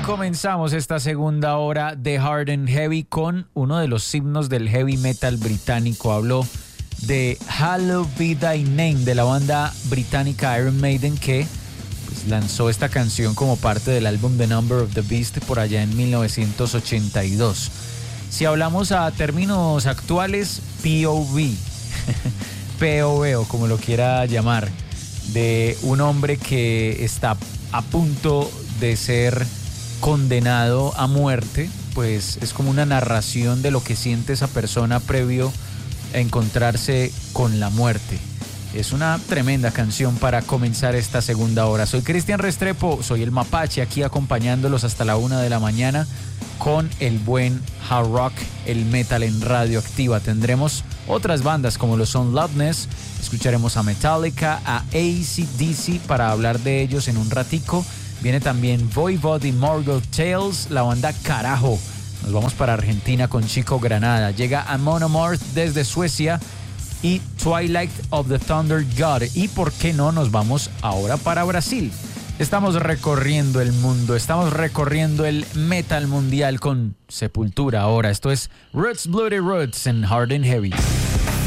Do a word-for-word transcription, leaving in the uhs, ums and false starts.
Comenzamos esta segunda hora de Hard and Heavy con uno de los himnos del heavy metal británico. Hablo de Hallowed Be Thy Name, de la banda británica Iron Maiden, que pues, lanzó esta canción como parte del álbum The Number of the Beast por allá en mil novecientos ochenta y dos. Si hablamos a términos actuales, P O V, P O V o como lo quiera llamar, de un hombre que está a punto de ser condenado a muerte, pues es como una narración de lo que siente esa persona previo a encontrarse con la muerte. Es una tremenda canción para comenzar esta segunda hora. Soy Cristian Restrepo, soy el Mapache, aquí acompañándolos hasta la una de la mañana con el buen hard rock, el metal en Radioactiva. Tendremos otras bandas como lo son Loudness, escucharemos a Metallica, a A C D C para hablar de ellos en un ratico. Viene también Voivod y Morgoth Tales, la banda Carajo. Nos vamos para Argentina con Chico Granada. Llega Amon Amarth desde Suecia y Twilight of the Thunder God. Y por qué no, nos vamos ahora para Brasil. Estamos recorriendo el mundo, estamos recorriendo el metal mundial con Sepultura ahora. Esto es Roots Bloody Roots en Hard and Heavy.